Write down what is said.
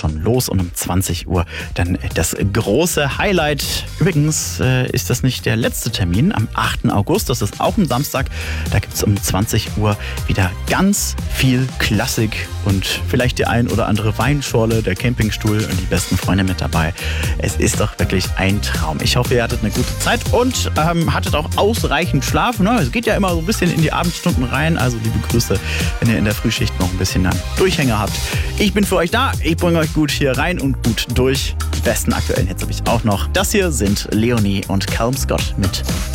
schon los und um 20 Uhr dann das große Highlight. Übrigens ist das nicht der letzte Termin am 8. August, das ist auch ein Samstag. Da gibt es um 20 Uhr wieder ganz viel Klassik und vielleicht die ein oder andere Weinschorle, der Campingstuhl und die besten Freunde mit dabei. Es ist doch wirklich ein Traum. Ich hoffe, ihr hattet eine gute Zeit und hattet auch ausreichend Schlaf. Ne? Es geht ja immer so ein bisschen in die Abendstunden rein, also liebe Grüße, wenn ihr in der Frühschicht noch ein bisschen Durchhänger habt. Ich bin für euch da, ich bringe euch gut hier rein und gut durch. Die besten aktuellen Hits habe ich auch noch. Das hier sind Leonie und Calum Scott mit